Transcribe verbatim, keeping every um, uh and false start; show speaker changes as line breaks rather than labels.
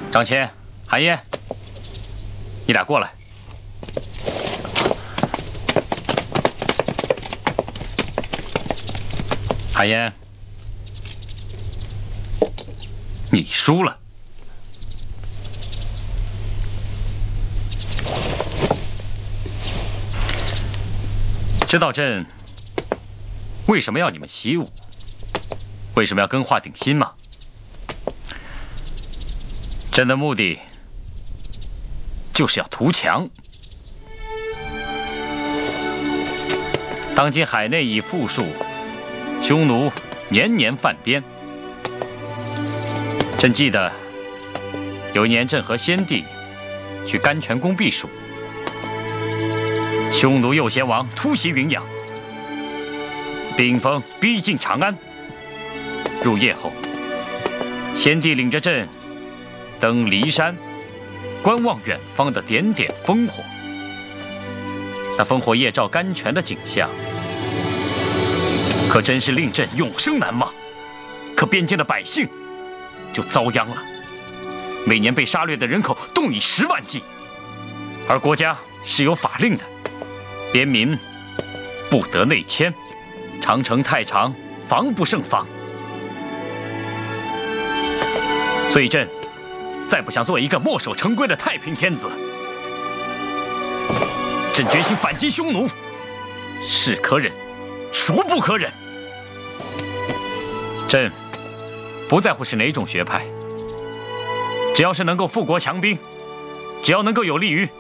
张骞、韩嫣，你俩过来。韩嫣，你输了。知道朕为什么要你们习武，为什么要更换鼎新吗？朕的目的就是要图强。当今海内已富庶，匈奴年年犯边。朕记得有一年，朕和先帝去甘泉宫避暑。 匈奴右贤王突袭云阳，兵锋逼近长安。入夜后，先帝领着朕登骊山，观望远方的点点烽火。那烽火夜照甘泉的景象，可真是令朕永生难忘。可边境的百姓就遭殃了，每年被杀掠的人口动以十万计，而国家是有法令的。 边民不得内迁，长城太长，防不胜防。所以朕再不想做一个墨守成规的太平天子。朕决心反击匈奴，是可忍，孰不可忍？朕不在乎是哪种学派，只要是能够富国强兵，只要能够有利于